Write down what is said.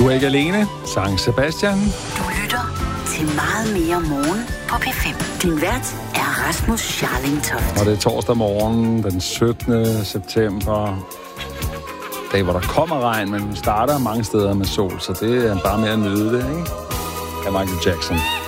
Du er ikke alene, sang Sebastian. Du lytter til Meget mere morgen på P5. Din vært er Rasmus Scharling Toft. Og det er torsdag morgen, den 17. september. Dag, hvor der kommer regn, men starter mange steder med sol, så det er bare med at nyde det, ikke? Af Michael Jackson.